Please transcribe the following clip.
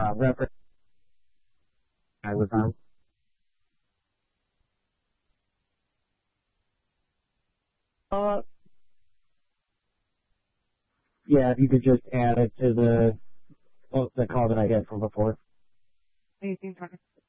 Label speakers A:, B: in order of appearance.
A: reference I was on. Yeah, if you could just add it to the call that I had from before.